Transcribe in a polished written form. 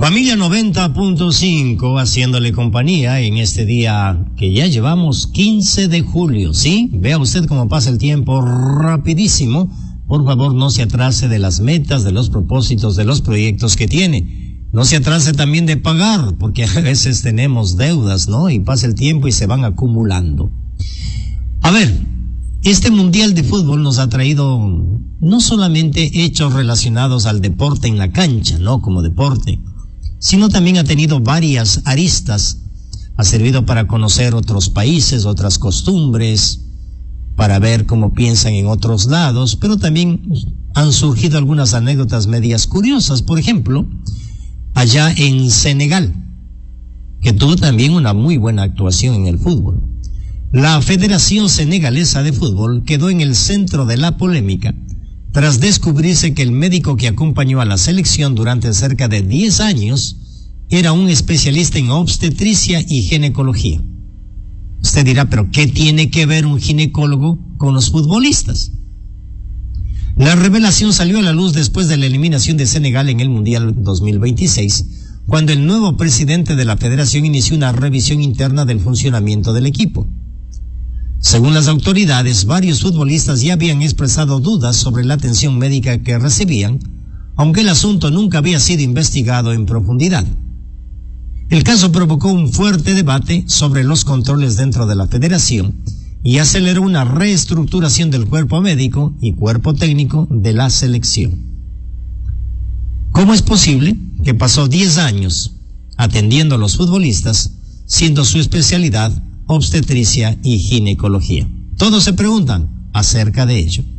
Familia 90.5 haciéndole compañía en este día que ya llevamos 15 de julio, ¿sí? Vea usted cómo pasa el tiempo rapidísimo. Por favor, no se atrase de las metas, de los propósitos, de los proyectos que tiene. No se atrase también de pagar, porque a veces tenemos deudas, ¿no? Y pasa el tiempo y se van acumulando. A ver, este Mundial de Fútbol nos ha traído no solamente hechos relacionados al deporte en la cancha, ¿no? Como deporte, sino también ha tenido varias aristas. Ha servido para conocer otros países, otras costumbres, para ver cómo piensan en otros lados, pero también han surgido algunas anécdotas medias curiosas. Por ejemplo, allá en Senegal, que tuvo también una muy buena actuación en el fútbol. La Federación Senegalesa de Fútbol quedó en el centro de la polémica tras descubrirse que el médico que acompañó a la selección durante cerca de 10 años era un especialista en obstetricia y ginecología. Usted dirá, ¿pero qué tiene que ver un ginecólogo con los futbolistas? La revelación salió a la luz después de la eliminación de Senegal en el Mundial 2026, cuando el nuevo presidente de la federación inició una revisión interna del funcionamiento del equipo. Según las autoridades, varios futbolistas ya habían expresado dudas sobre la atención médica que recibían, aunque el asunto nunca había sido investigado en profundidad. El caso provocó un fuerte debate sobre los controles dentro de la federación y aceleró una reestructuración del cuerpo médico y cuerpo técnico de la selección. ¿Cómo es posible que pasó 10 años atendiendo a los futbolistas, siendo su especialidad obstetricia y ginecología? Todos se preguntan acerca de ello.